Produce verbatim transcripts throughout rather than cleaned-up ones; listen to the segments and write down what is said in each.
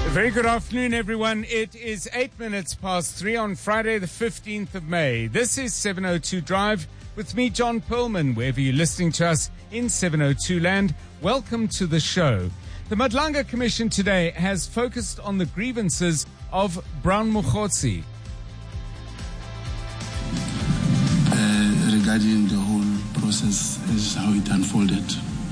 Very good afternoon, everyone. It is eight minutes past three on Friday, the fifteenth of May. This is seven oh two Drive with me, John Perlman. Wherever you're listening to us in seven oh two land, welcome to the show. The Madlanga Commission today has focused on the grievances of Brown Mokgotsi. Uh, regarding the whole process as how it unfolded,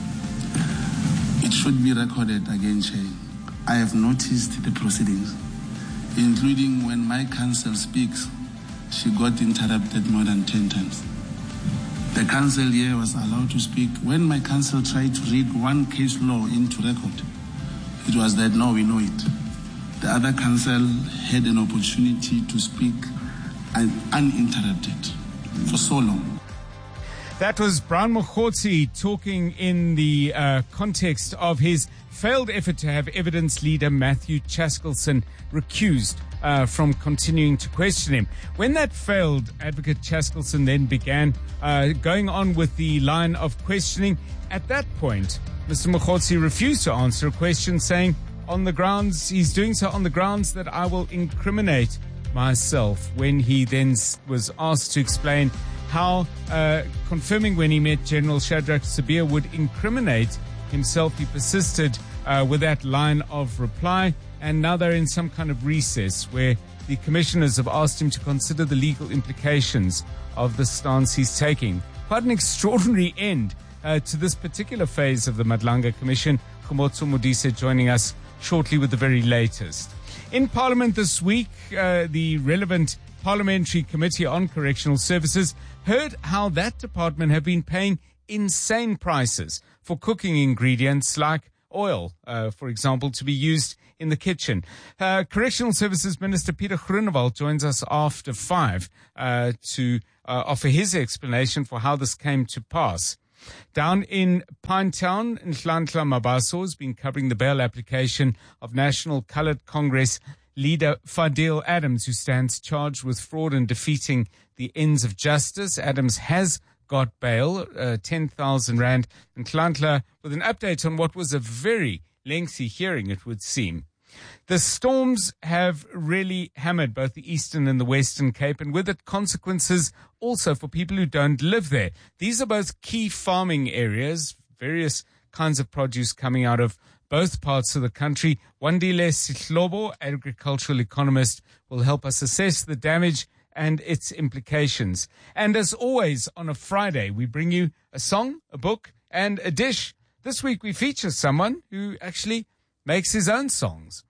it should be recorded again, Chair. I have noticed the proceedings, including when my counsel speaks, she got interrupted more than ten times. The counsel here was allowed to speak. When my counsel tried to read one case law into record, it was that, no, we know it. The other counsel had an opportunity to speak uninterrupted for so long. That was Brown Mokgotsi talking in the uh, context of his failed effort to have evidence leader Matthew Chaskalson recused uh, from continuing to question him. When that failed, Advocate Chaskalson then began uh, going on with the line of questioning. At that point, Mister Mokgotsi refused to answer a question, saying on the grounds, he's doing so on the grounds that I will incriminate myself. When he then was asked to explain how uh, confirming when he met General Shadrack Sibiya would incriminate himself, he persisted uh, with that line of reply, and now they're in some kind of recess where the commissioners have asked him to consider the legal implications of the stance he's taking. Quite an extraordinary end uh, to this particular phase of the Madlanga Commission. Khomotso Modise joining us shortly with the very latest. In Parliament this week, uh, the relevant Parliamentary Committee on Correctional Services heard how that department have been paying insane prices for cooking ingredients like oil, uh, for example, to be used in the kitchen. Uh, Correctional Services Minister Peter Groenewald joins us after five uh, to uh, offer his explanation for how this came to pass. Down in Pinetown, Nhlanhla Mabaso has been covering the bail application of National Coloured Congress leader Fadil Adams, who stands charged with fraud and defeating the ends of justice. Adams has got bail, uh, ten thousand rand. And Nhlanhla with an update on what was a very lengthy hearing, it would seem. The storms have really hammered both the Eastern and the Western Cape, and with it consequences also for people who don't live there. These are both key farming areas, various kinds of produce coming out of both parts of the country. Wandile Sihlobo, agricultural economist, will help us assess the damage and its implications. And as always, on a Friday, we bring you a song, a book, and a dish. This week we feature someone who actually makes his own songs.